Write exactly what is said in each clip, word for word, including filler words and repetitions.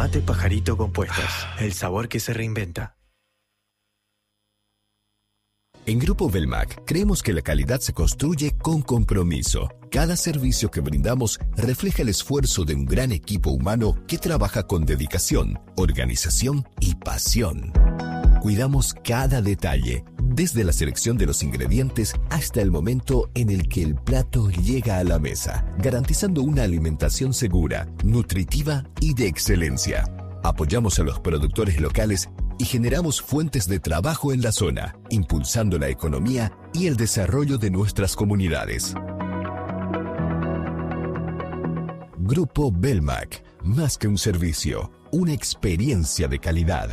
Tomate Pajarito Compuestos, el sabor que se reinventa. En Grupo Belmac creemos que la calidad se construye con compromiso. Cada servicio que brindamos refleja el esfuerzo de un gran equipo humano que trabaja con dedicación, organización y pasión. Cuidamos cada detalle, desde la selección de los ingredientes hasta el momento en el que el plato llega a la mesa, garantizando una alimentación segura, nutritiva y de excelencia. Apoyamos a los productores locales y generamos fuentes de trabajo en la zona, impulsando la economía y el desarrollo de nuestras comunidades. Grupo Belmac, más que un servicio, una experiencia de calidad.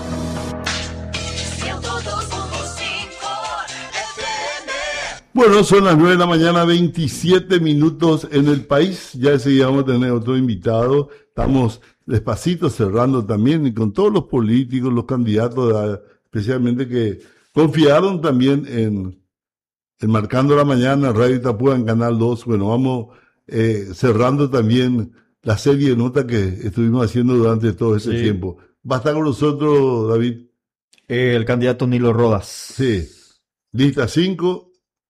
Bueno, son las nueve de la mañana, veintisiete minutos en el país. Ya enseguida vamos a tener otro invitado. Estamos despacito cerrando también y con todos los políticos, los candidatos, especialmente que confiaron también en, en Marcando la Mañana, Radio Itapúa en Canal dos. Bueno, vamos eh, cerrando también la serie de notas que estuvimos haciendo durante todo ese sí. tiempo. ¿Va a estar con nosotros, David? Eh, el candidato Nilo Rodas. Sí. Lista cinco.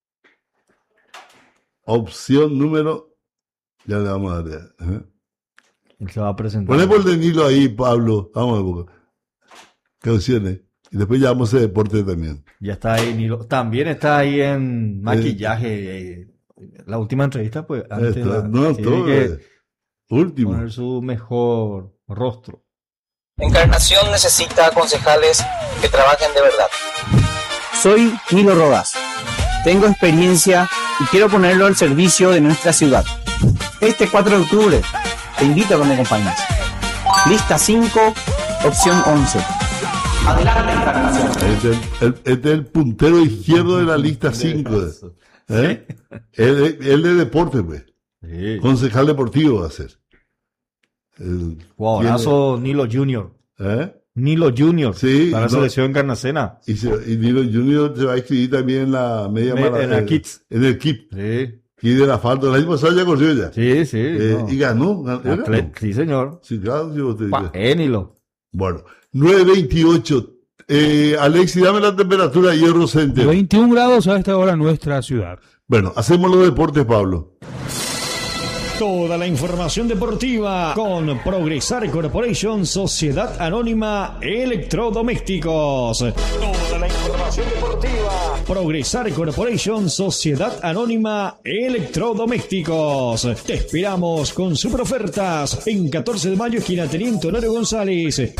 Opción número... Ya le vamos a dar. ¿eh? Él se va a presentar. Ponemos el de Nilo ahí, Pablo. Vamos a ver. ¿Qué opciones? Y después ya vamos a deporte también. Ya está ahí Nilo. También está ahí en maquillaje. Eh, la última entrevista, pues, antes Esto, la, no, todo que último. Poner su mejor rostro. Encarnación necesita concejales que trabajen de verdad. Soy Nilo Rodas. Tengo experiencia y quiero ponerlo al servicio de nuestra ciudad. Este cuatro de octubre te invito a que me acompañes. Lista cinco, opción once. Adelante, Encarnación. Este es el, el, este es el puntero izquierdo de la lista cinco. ¿Eh? Él, él de deporte, pues. Sí. Concejal deportivo va a ser. El, Jugadorazo tiene... Nilo Junior. ¿Eh? Nilo Junior. Sí. Para la no, selección encarnacena. Y, se, y Nilo Junior se va a inscribir también en la media Me, maratón. En el Kids. En el Kip. Sí. Y del asfalto. La misma pasada ya corrió ya. Sí, sí. Eh, no. Y ganó. ganó, ganó. Sí, señor. Sí, claro. Sí, usted pa, eh, Nilo. Bueno. nueve veintiocho. Eh, Alexis, dame la temperatura de Hierro Center. veintiún grados a esta hora en nuestra ciudad. Bueno, hacemos los deportes, Pablo. Toda la información deportiva con Progresar Corporation, Sociedad Anónima Electrodomésticos. Toda la información deportiva. Progresar Corporation, Sociedad Anónima Electrodomésticos. Te esperamos con super ofertas en catorce de mayo, esquina Teniente Honorio González.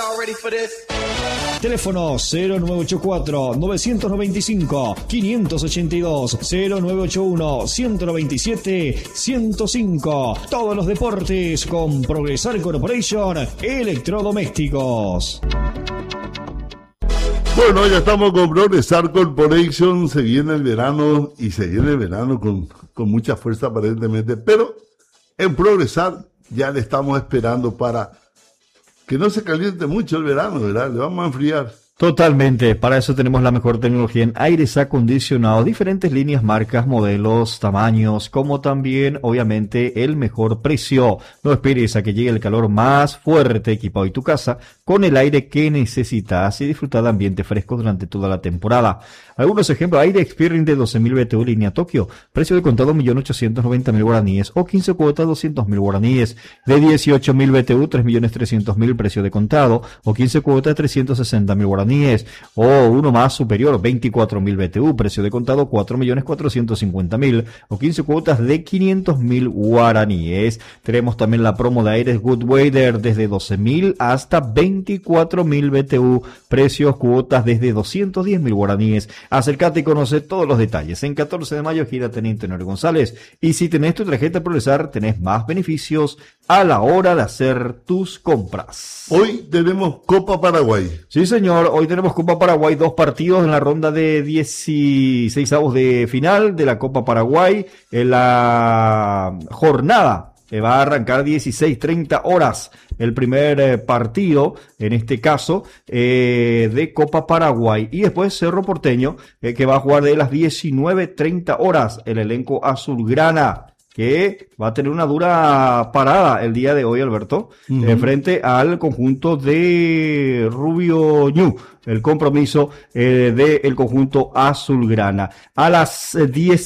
Teléfono cero nueve ocho cuatro, nueve nueve cinco, cinco ocho dos, cero nueve ocho uno, uno dos siete, ciento cinco. Todos los deportes con Progresar Corporation Electrodomésticos. Bueno, ya estamos con Progresar Corporation. Se viene el verano y se viene el verano con, con mucha fuerza aparentemente. Pero en Progresar ya le estamos esperando para que no se caliente mucho el verano, ¿verdad? Le vamos a enfriar. Totalmente, para eso tenemos la mejor tecnología en aires acondicionados, diferentes líneas, marcas, modelos, tamaños, como también, obviamente, el mejor precio. No esperes a que llegue el calor más fuerte, equipado en tu casa con el aire que necesitas y disfrutar de ambiente fresco durante toda la temporada. Algunos ejemplos: aire Experience de doce mil B T U línea Tokio, precio de contado un millón ochocientos noventa mil guaraníes o quince cuotas doscientos mil guaraníes. De dieciocho mil B T U, tres millones trescientos mil precio de contado o quince cuotas trescientos sesenta mil guaraníes. O uno más superior, veinticuatro mil B T U, precio de contado cuatro millones cuatrocientos cincuenta mil o quince cuotas de quinientos mil guaraníes. Tenemos también la promo de aires Good Weather desde doce mil hasta veinticuatro mil B T U, precios, cuotas desde doscientos diez mil guaraníes. Acércate y conoce todos los detalles. En catorce de mayo, gira Teniente Honorio González. Y si tenés tu tarjeta Progresar, tenés más beneficios a la hora de hacer tus compras. Hoy tenemos Copa Paraguay. Sí, señor. Hoy tenemos Copa Paraguay, dos partidos en la ronda de dieciseisavos de final de la Copa Paraguay. En la jornada eh, va a arrancar dieciséis treinta horas el primer eh, partido, en este caso, eh, de Copa Paraguay. Y después Cerro Porteño, eh, que va a jugar de las diecinueve treinta horas el elenco azulgrana. que va a tener una dura parada el día de hoy, Alberto, uh-huh. eh, frente al conjunto de Rubio Ñu, el compromiso eh, del conjunto azulgrana. A las diez